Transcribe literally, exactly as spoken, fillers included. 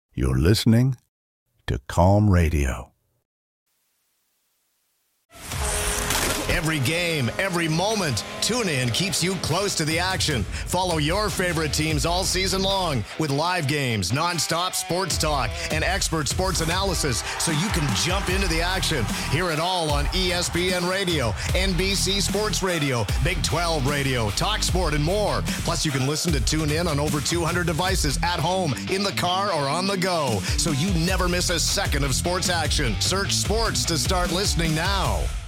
You're listening to Calm Radio. Every game, every moment, TuneIn keeps you close to the action. Follow your favorite teams all season long with live games, nonstop sports talk, and expert sports analysis so you can jump into the action. Hear it all on E S P N Radio, N B C Sports Radio, Big twelve Radio, Talk Sport, and more. Plus, you can listen to TuneIn on over two hundred devices at home, in the car, or on the go, so you never miss a second of sports action. Search sports to start listening now.